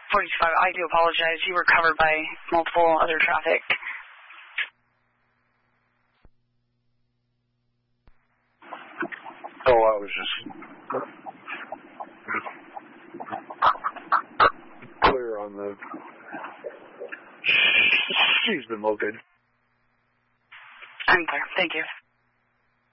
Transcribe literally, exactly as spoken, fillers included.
forty-five, I do apologize. You were covered by multiple other traffic. Oh, I was just clear on the... She's been located. I'm clear. Thank you.